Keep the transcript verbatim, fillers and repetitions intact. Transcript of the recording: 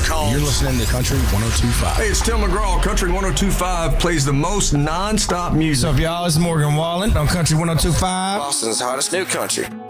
Combs. You're listening to Country one oh two point five. Hey, it's Tim McGraw. Country one oh two point five plays the most non-stop music. What's up, y'all? It's Morgan Wallen on Country one oh two point five. Boston's hottest new country.